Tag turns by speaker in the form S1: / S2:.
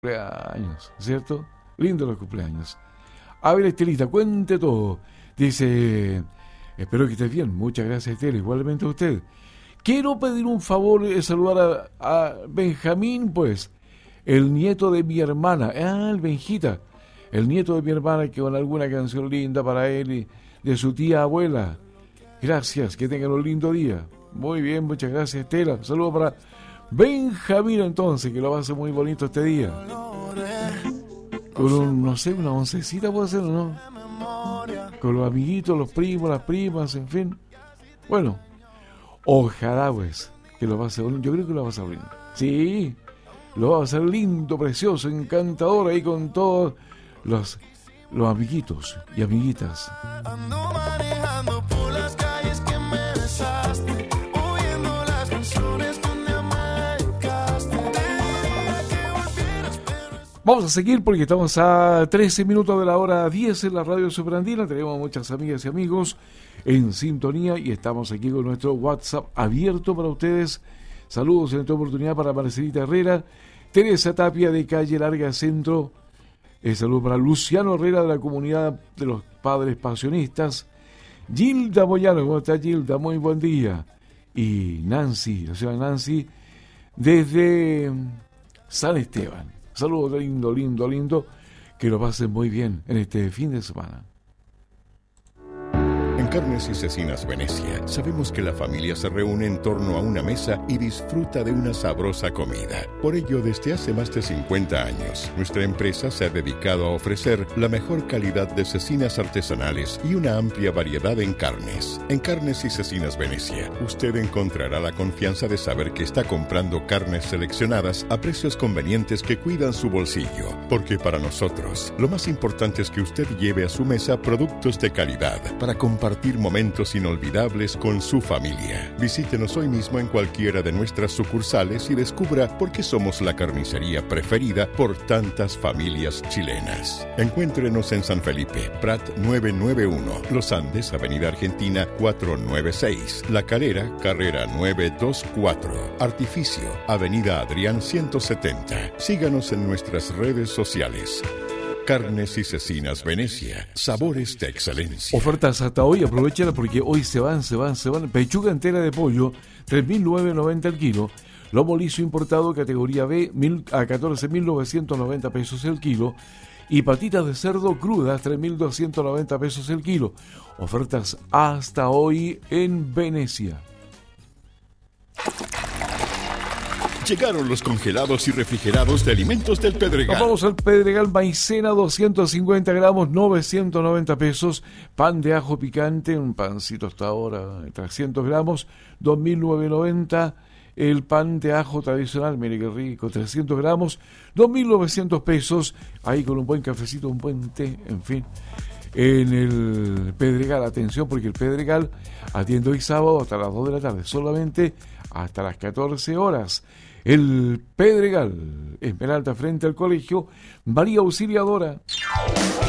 S1: cumpleaños, ¿cierto? Lindo los cumpleaños. A ver, Estelita, cuente todo. Dice, espero que estés bien. Muchas gracias, Estela. Igualmente a usted. Quiero pedir un favor, saludar a Benjamín, pues, el nieto de mi hermana. El Benjita. El nieto de mi hermana, que con alguna canción linda para él y de su tía abuela. Gracias, que tengan un lindo día. Muy bien, muchas gracias, Estela. Saludos para Benjamín, entonces, que lo va a hacer muy bonito este día. Con un, no sé, una oncecita puede ser, ¿no? Con los amiguitos, los primos, las primas, en fin. Bueno, ojalá, pues, que lo va a hacer. Yo creo que lo va a hacer lindo. Sí, lo va a hacer lindo, precioso, encantador, ahí con todos los amiguitos y amiguitas.
S2: Ando manejando por las calles que me besaste, oyendo las canciones donde me dedicaste.
S1: Vamos a seguir porque estamos a 13 minutos de la hora 10 en la radio Superandina. Tenemos muchas amigas y amigos en sintonía y estamos aquí con nuestro WhatsApp abierto para ustedes. Saludos en esta oportunidad para Marcelita Herrera, Teresa Tapia de Calle Larga Centro. Saludos para Luciano Herrera de la comunidad de los padres pasionistas. Gilda Moyano, ¿cómo está Gilda? Muy buen día. Y Nancy, la señora Nancy, desde San Esteban. Saludos, lindo, lindo, lindo. Que lo pasen muy bien en este fin de semana.
S3: En Carnes y Cecinas Venecia, sabemos que la familia se reúne en torno a una mesa y disfruta de una sabrosa comida. Por ello, desde hace más de 50 años, nuestra empresa se ha dedicado a ofrecer la mejor calidad de cecinas artesanales y una amplia variedad en carnes. En Carnes y Cecinas Venecia, usted encontrará la confianza de saber que está comprando carnes seleccionadas a precios convenientes que cuidan su bolsillo. Porque para nosotros, lo más importante es que usted lleve a su mesa productos de calidad para compartir momentos inolvidables con su familia. Visítenos hoy mismo en cualquiera de nuestras sucursales y descubra por qué somos la carnicería preferida por tantas familias chilenas. Encuéntrenos en San Felipe, Prat 991, Los Andes, Avenida Argentina 496, La Calera, Carrera 924, Artificio, Avenida Adrián 170. Síganos en nuestras redes sociales. Carnes y Cecinas Venecia, sabores de excelencia.
S1: Ofertas hasta hoy, aprovechenlas porque hoy se van. Pechuga entera de pollo, 3.990 el kilo. Lomo liso importado, categoría B, a 14.990 pesos el kilo. Y patitas de cerdo crudas, 3.290 pesos el kilo. Ofertas hasta hoy en Venecia.
S3: Llegaron los congelados y refrigerados de alimentos del Pedregal.
S1: Nos vamos al Pedregal, maicena 250 gramos, 990 pesos. Pan de ajo picante, un pancito hasta ahora, 300 gramos, 2.990. El pan de ajo tradicional, mire qué rico, 300 gramos, 2.900 pesos. Ahí con un buen cafecito, un buen té, en fin. En el Pedregal, atención, porque el Pedregal atiende hoy sábado hasta las 2 de la tarde, solamente hasta las 14 horas. El Pedregal, Esmeralda frente al colegio María Auxiliadora.